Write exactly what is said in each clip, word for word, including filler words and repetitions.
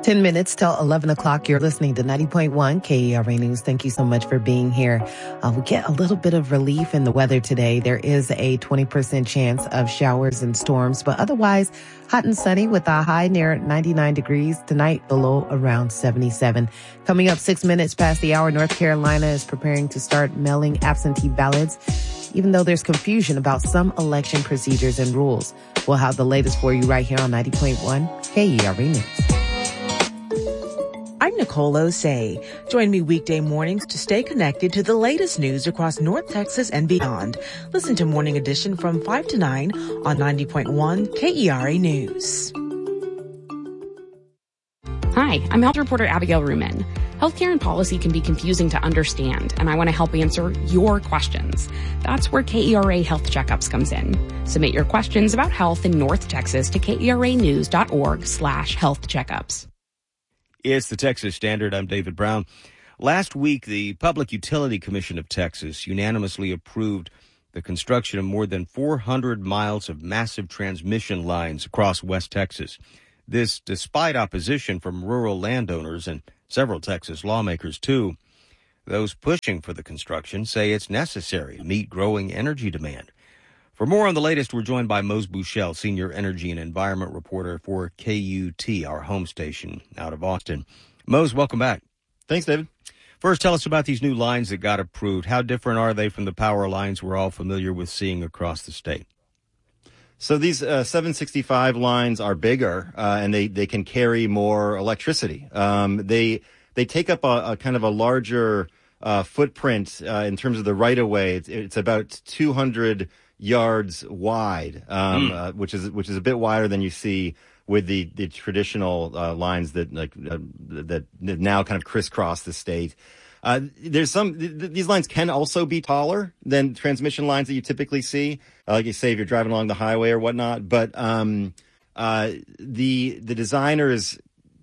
ten minutes till eleven o'clock. You're listening to ninety point one K E R A News. Thank you so much for being here. Uh, we get a little bit of relief in the weather today. There is a twenty percent chance of showers and storms, but otherwise hot and sunny with a high near ninety-nine degrees. Tonight, the low around seventy-seven. Coming up six minutes past the hour, North Carolina is preparing to start mailing absentee ballots, even though there's confusion about some election procedures and rules. We'll have the latest for you right here on ninety point one K E R A News. I'm Nicole Osei. Join me weekday mornings to stay connected to the latest news across North Texas and beyond. Listen to Morning Edition from five to nine on ninety point one K E R A News. Hi, I'm health reporter Abigail Ruman. Healthcare and policy can be confusing to understand, and I want to help answer your questions. That's where K E R A Health Checkups comes in. Submit your questions about health in North Texas to keranews.org slash health checkups. It's the Texas Standard. I'm David Brown. Last week, the Public Utility Commission of Texas unanimously approved the construction of more than four hundred miles of massive transmission lines across West Texas. This despite opposition from rural landowners and several Texas lawmakers, too. Those pushing for the construction say it's necessary to meet growing energy demand. For more on the latest, we're joined by Mose Buchel, Senior Energy and Environment Reporter for K U T, our home station out of Austin. Mose, welcome back. Thanks, David. First, tell us about these new lines that got approved. How different are they from the power lines we're all familiar with seeing across the state? So these uh, seven sixty-five lines are bigger, uh, and they, they can carry more electricity. Um, they they take up a, a kind of a larger uh, footprint uh, in terms of the right-of-way. It's, it's about two hundred yards wide, um, mm. uh, which is which is a bit wider than you see with the the traditional uh, lines that like uh, that now kind of crisscross the state. Uh, there's some th- these lines can also be taller than transmission lines that you typically see, uh, like you say if you're driving along the highway or whatnot. But um, uh, the the designers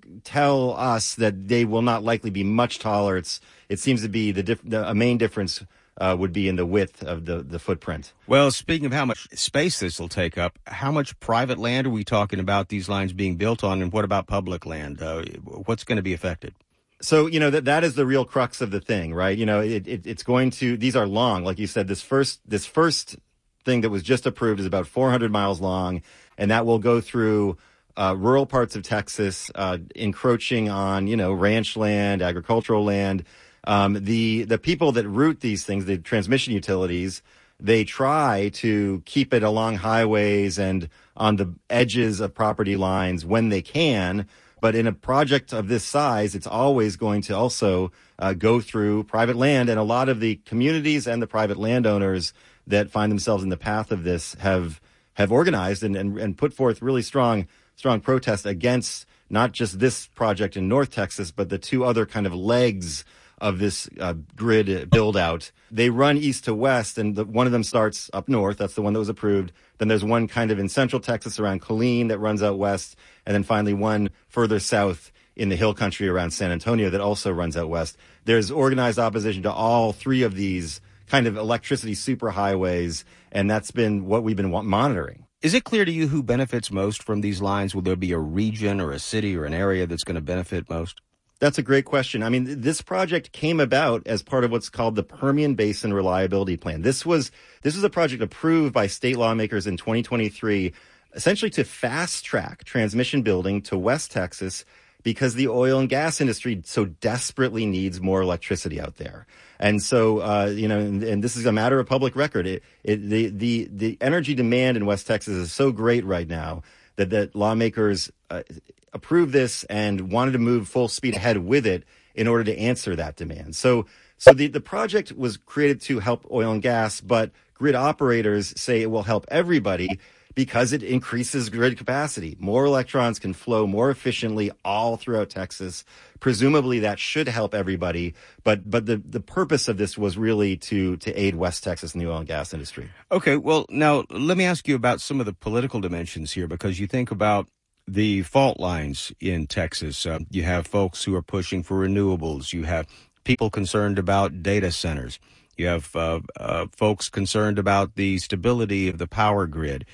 tell us that they will not likely be much taller. It's it seems to be the, diff- the a main difference. Uh, would be in the width of the, the footprint. Well, speaking of how much space this will take up, how much private land are we talking about these lines being built on, and what about public land? Uh, what's going to be affected? So, you know, that that is the real crux of the thing, right? You know, it, it, it's going to, these are long. Like you said, this first, this first thing that was just approved is about four hundred miles long, and that will go through uh, rural parts of Texas, uh, encroaching on, you know, ranch land, agricultural land. Um, the, the people that route these things, the transmission utilities, they try to keep it along highways and on the edges of property lines when they can. But in a project of this size, it's always going to also uh, go through private land. And a lot of the communities and the private landowners that find themselves in the path of this have, have organized and, and, and put forth really strong, strong protest against not just this project in North Texas, but the two other kind of legs of this uh, grid build out. They run east to west, and the, one of them starts up north. That's the one that was approved. Then there's one kind of in central Texas around Killeen that runs out west. And then finally one further south in the hill country around San Antonio that also runs out west. There's organized opposition to all three of these kind of electricity superhighways, and that's been what we've been monitoring. Is it clear to you who benefits most from these lines? Will there be a region or a city or an area that's going to benefit most? That's a great question. I mean, this project came about as part of what's called the Permian Basin Reliability Plan. This was this was a project approved by state lawmakers in twenty twenty-three, essentially to fast track transmission building to West Texas because the oil and gas industry so desperately needs more electricity out there. And so, uh, you know, and, and this is a matter of public record. It, it, the, the, the energy demand in West Texas is so great right now that, that lawmakers uh, approved this and wanted to move full speed ahead with it in order to answer that demand. So, so the, the project was created to help oil and gas, but grid operators say it will help everybody because it increases grid capacity. More electrons can flow more efficiently all throughout Texas. Presumably that should help everybody, but but the, the purpose of this was really to to aid West Texas and the oil and gas industry. Okay, well, now let me ask you about some of the political dimensions here, because you think about the fault lines in Texas. Uh, you have folks who are pushing for renewables. You have people concerned about data centers. You have uh, uh, folks concerned about the stability of the power grid.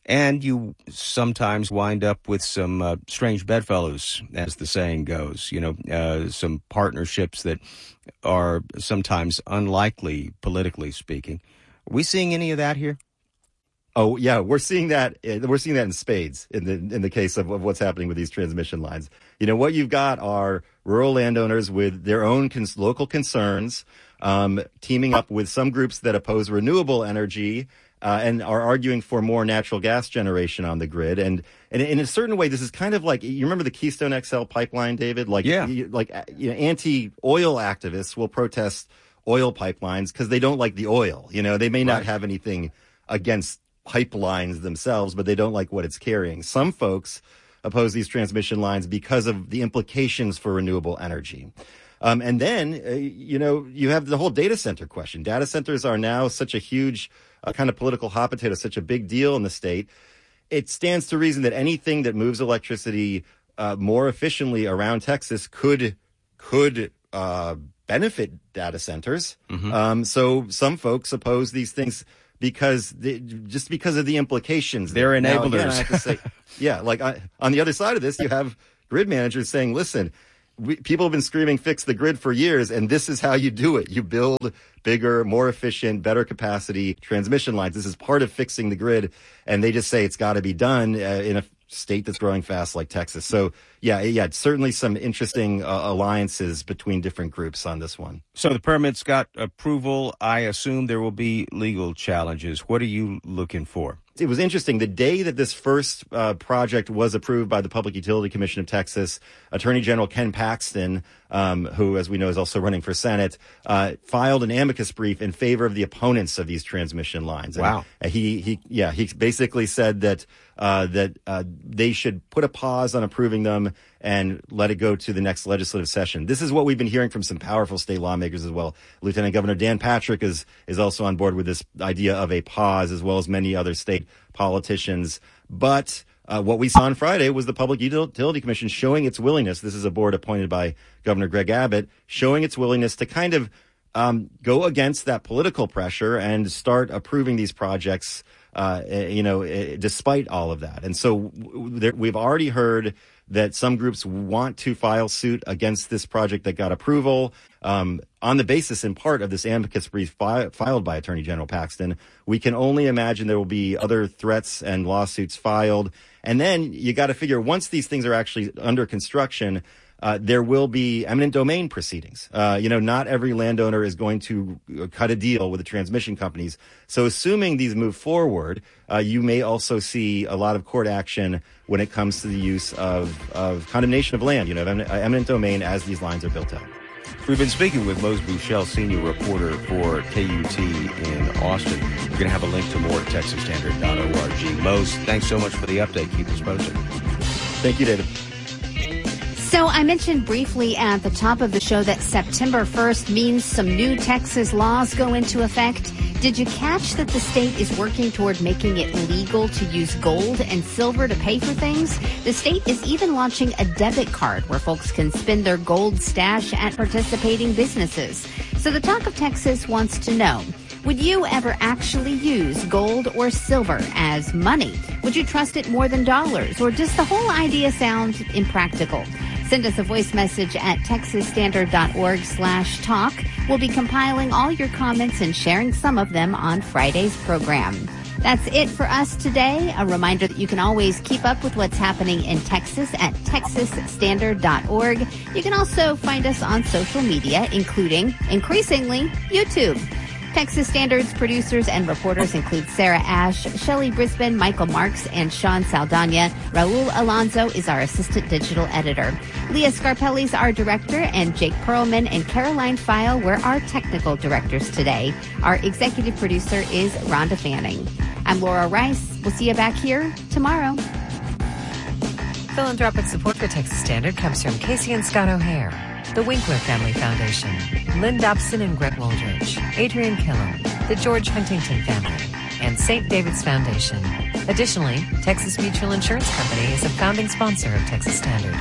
And you sometimes wind up with some uh, strange bedfellows, as the saying goes, you know, uh, some partnerships that are sometimes unlikely, politically speaking. Are we seeing any of that here? Oh, yeah, we're seeing that. We're seeing that in spades in the in the case of, of what's happening with these transmission lines. You know, what you've got are rural landowners with their own cons- local concerns, um, teaming up with some groups that oppose renewable energy uh, and are arguing for more natural gas generation on the grid. And, and in a certain way, this is kind of like, you remember the Keystone X L pipeline, David? Like, yeah. you, like you know, anti-oil activists will protest oil pipelines because they don't like the oil. You know, they may not right. have anything against pipelines themselves, but they don't like what it's carrying. Some folks oppose these transmission lines because of the implications for renewable energy. Um, and then, uh, you know, you have the whole data center question. Data centers are now such a huge uh, kind of political hot potato, such a big deal in the state. It stands to reason that anything that moves electricity uh, more efficiently around Texas could could uh, benefit data centers. Mm-hmm. Um, so some folks oppose these things because they, just because of the implications. They're enablers. Now, again, I have to say, yeah, like I, on the other side of this, you have grid managers saying, listen, we, people have been screaming, fix the grid for years, and this is how you do it. You build bigger, more efficient, better capacity transmission lines. This is part of fixing the grid, and they just say it's got to be done uh, in a state that's growing fast like Texas. So, yeah, yeah, certainly some interesting uh, alliances between different groups on this one. So the permits got approval. I assume there will be legal challenges. What are you looking for? It was interesting. The day that this first uh, project was approved by the Public Utility Commission of Texas, Attorney General Ken Paxton, um, who, as we know, is also running for Senate, uh, filed an amicus brief in favor of the opponents of these transmission lines. And wow. He, he, yeah, he basically said that uh, that uh, they should put a pause on approving them and let it go to the next legislative session. This is what we've been hearing from some powerful state lawmakers as well. Lieutenant Governor Dan Patrick is is also on board with this idea of a pause, as well as many other state politicians. But uh, what we saw on Friday was the Public Utility Commission showing its willingness. This is a board appointed by Governor Greg Abbott, showing its willingness to kind of um, go against that political pressure and start approving these projects, uh, you know, despite all of that. And so there, we've already heard that some groups want to file suit against this project that got approval um, on the basis, in part, of this amicus brief fi- filed by Attorney General Paxton. We can only imagine there will be other threats and lawsuits filed. And then you got to figure, once these things are actually under construction, uh, there will be eminent domain proceedings. Uh, you know, not every landowner is going to cut a deal with the transmission companies. So assuming these move forward, uh, you may also see a lot of court action when it comes to the use of, of condemnation of land, you know, eminent, eminent domain as these lines are built out. We've been speaking with Mose Buchel, senior reporter for K U T in Austin. We're going to have a link to more at texas standard dot org. Mose, thanks so much for the update. Keep us posted. Thank you, David. So I mentioned briefly at the top of the show that September first means some new Texas laws go into effect. Did you catch that the state is working toward making it legal to use gold and silver to pay for things? The state is even launching a debit card where folks can spend their gold stash at participating businesses. So the Talk of Texas wants to know, would you ever actually use gold or silver as money? Would you trust it more than dollars? Or does the whole idea sound impractical? Send us a voice message at texas standard dot org slash talk. We'll be compiling all your comments and sharing some of them on Friday's program. That's it for us today. A reminder that you can always keep up with what's happening in Texas at texas standard dot org. You can also find us on social media, including, increasingly, YouTube. Texas Standard's producers and reporters include Sarah Ash, Shelley Brisbane, Michael Marks, and Sean Saldana. Raul Alonso is our assistant digital editor. Leah Scarpelli's our director, and Jake Perlman and Caroline File were our technical directors today. Our executive producer is Rhonda Fanning. I'm Laura Rice. We'll see you back here tomorrow. Philanthropic support for Texas Standard comes from Casey and Scott O'Hare, the Winkler Family Foundation, Lynn Dobson and Gret Woldridge, Adrian Killam, the George Huntington Family, and Saint David's Foundation. Additionally, Texas Mutual Insurance Company is a founding sponsor of Texas Standard.